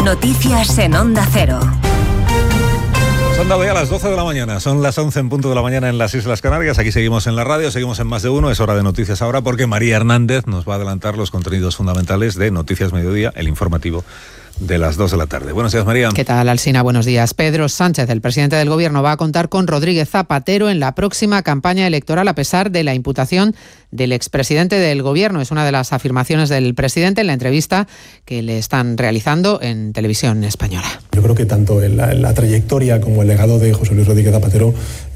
Noticias en Onda Cero. Son dado ya las 12 de la mañana, son las 11 en punto de la mañana en las Islas Canarias. Aquí seguimos en la radio, seguimos en Más de Uno. Es hora de noticias ahora porque María Hernández nos va a adelantar los contenidos fundamentales de Noticias Mediodía, el informativo de las 2 de la tarde. Buenos días, María. ¿Qué tal, Alsina? Buenos días. Pedro Sánchez, el presidente del Gobierno, va a contar con Rodríguez Zapatero en la próxima campaña electoral a pesar de la imputación del expresidente del Gobierno. Es una de las afirmaciones del presidente en la entrevista que le están realizando en Televisión Española. Yo creo que tanto la trayectoria como el legado de José Luis Rodríguez Zapatero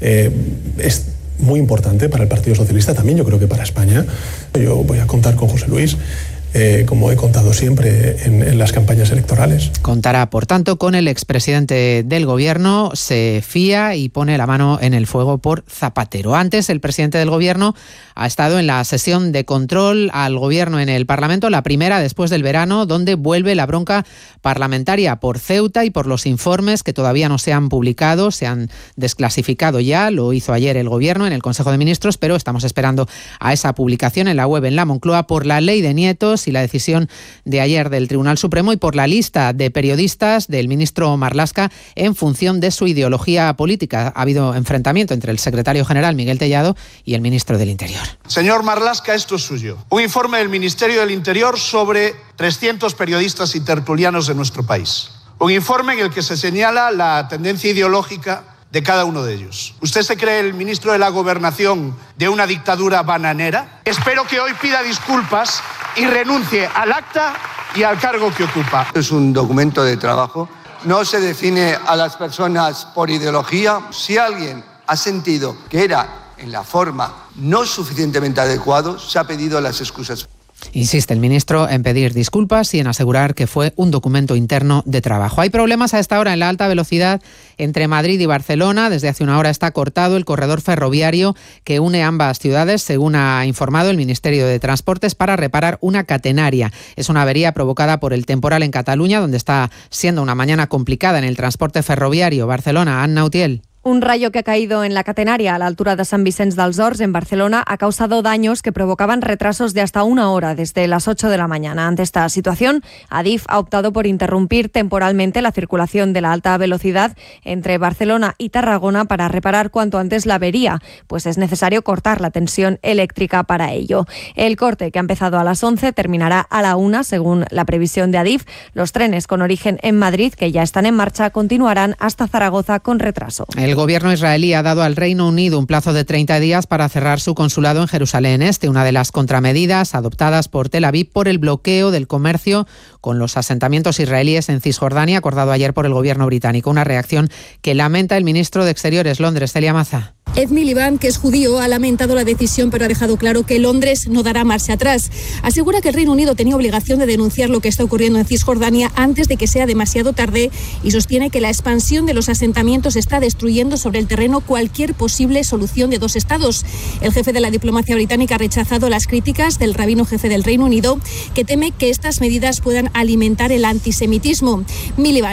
es muy importante para el Partido Socialista, también yo creo que para España. Yo voy a contar con José Luis, como he contado siempre en las campañas electorales. Contará, por tanto, con el expresidente del Gobierno, se fía y pone la mano en el fuego por Zapatero. Antes, el presidente del Gobierno ha estado en la sesión de control al Gobierno en el Parlamento, la primera después del verano, donde vuelve la bronca parlamentaria por Ceuta y por los informes que todavía no se han publicado, se han desclasificado ya, lo hizo ayer el Gobierno en el Consejo de Ministros, pero estamos esperando a esa publicación en la web en la Moncloa por la ley de nietos y la decisión de ayer del Tribunal Supremo y por la lista de periodistas del ministro Marlaska en función de su ideología política. Ha habido enfrentamiento entre el secretario general Miguel Tellado y el ministro del Interior. Señor Marlaska, esto es suyo. Un informe del Ministerio del Interior sobre 300 periodistas y tertulianos de nuestro país. Un informe en el que se señala la tendencia ideológica de cada uno de ellos. ¿Usted se cree el ministro de la Gobernación de una dictadura bananera? Espero que hoy pida disculpas y renuncie al acta y al cargo que ocupa. Es un documento de trabajo. No se define a las personas por ideología. Si alguien ha sentido que era en la forma no suficientemente adecuado, se ha pedido las excusas. Insiste el ministro en pedir disculpas y en asegurar que fue un documento interno de trabajo. Hay problemas a esta hora en la alta velocidad entre Madrid y Barcelona. Desde hace una hora está cortado el corredor ferroviario que une ambas ciudades, según ha informado el Ministerio de Transportes, para reparar una catenaria. Es una avería provocada por el temporal en Cataluña, donde está siendo una mañana complicada en el transporte ferroviario. Barcelona, Anna Utiel. Un rayo que ha caído en la catenaria a la altura de San Vicente dels Horts, en Barcelona, ha causado daños que provocaban retrasos de hasta 1 hora desde las 8 de la mañana. Ante esta situación, Adif ha optado por interrumpir temporalmente la circulación de la alta velocidad entre Barcelona y Tarragona para reparar cuanto antes la avería, pues es necesario cortar la tensión eléctrica para ello. El corte, que ha empezado a las 11, terminará a la 1, según la previsión de Adif. Los trenes con origen en Madrid, que ya están en marcha, continuarán hasta Zaragoza con retraso. El gobierno israelí ha dado al Reino Unido un plazo de 30 días para cerrar su consulado en Jerusalén Este, una de las contramedidas adoptadas por Tel Aviv por el bloqueo del comercio con los asentamientos israelíes en Cisjordania, acordado ayer por el gobierno británico. Una reacción que lamenta el ministro de Exteriores, Londres, Celia Maza. Ed Miliband, que es judío, ha lamentado la decisión, pero ha dejado claro que Londres no dará marcha atrás. Asegura que el Reino Unido tenía obligación de denunciar lo que está ocurriendo en Cisjordania antes de que sea demasiado tarde y sostiene que la expansión de los asentamientos está destruyendo sobre el terreno cualquier posible solución de 2 estados. El jefe de la diplomacia británica ha rechazado las críticas del rabino jefe del Reino Unido, que teme que estas medidas puedan alimentar el antisemitismo. Miliband